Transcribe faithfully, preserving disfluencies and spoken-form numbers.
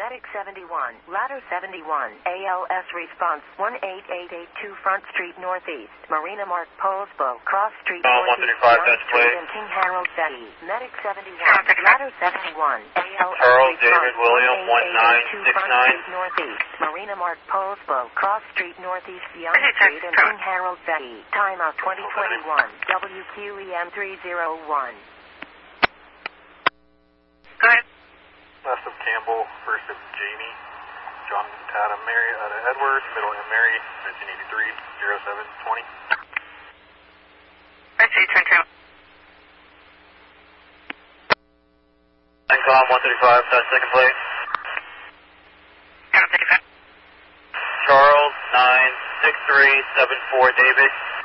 Medic seventy-one, Ladder seventy-one, A L S response one eight eight eight two Front Street Northeast, Marina Mark Poulsbo, Cross Street Uh, Northeast, one thirty-five, Young that's Street clear. and King Harold City. Medic seventy-one, Ladder seventy-one, A L S Charles response David William, one eight eight eight two one nine six Front nine. Street Northeast, Marina Mark Poulsbo, Cross Street Northeast, Young Okay, Street and sir. King Harold City. Timeout twenty twenty-one, W Q E M three oh one. Go ahead. Last of Campbell, first of Jamie, John Adam Mary out of Edwards, middle of Mary, nineteen eighty-three, oh seven twenty. I see, turn two. Incom one thirty-five, that's second place. Harold thirty-five. Charles nine six three seven four David.